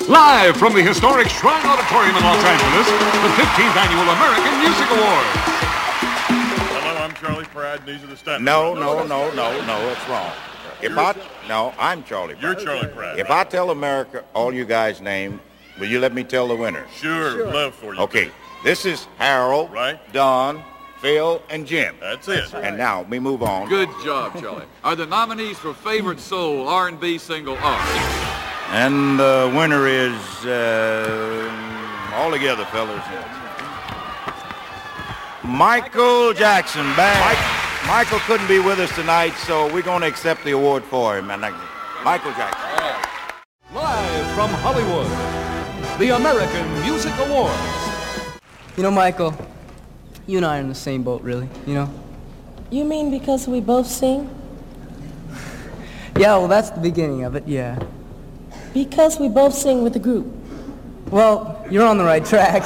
Live from the historic Shrine Auditorium in Los Angeles, the 15th Annual American Music Awards. Hello, I'm Charlie Pratt, and these are the stats. No, it's wrong. I'm Charlie Pratt. You're Charlie Pratt. If I tell America all you guys' name, will you let me tell the winners? Sure. Love for you. Okay, this is Harold, Right. Don, Phil, and Jim. That's it. And now we move on. Good job, Charlie. Are the nominees for Favorite Soul R&B Single are? And the winner is, all together, fellas. Michael Jackson. Michael couldn't be with us tonight, so we're going to accept the award for him. And Michael Jackson. Live from Hollywood, the American Music Awards. You know, Michael, you and I are in the same boat, really, you know? You mean because we both sing? Yeah, well, that's the beginning of it, yeah. Because we both sing with the group. Well, you're on the right track.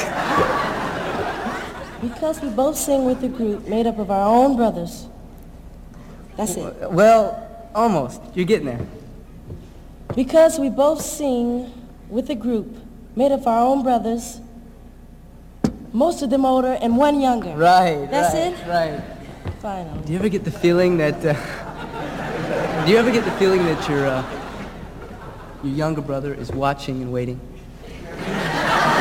Because we both sing with the group made up of our own brothers. That's it. Well, almost. You're getting there. Because we both sing with a group made up of our own brothers, most of them older and one younger. Right, That's right, it? right. Fine. Do you ever get the feeling that, your younger brother is watching and waiting?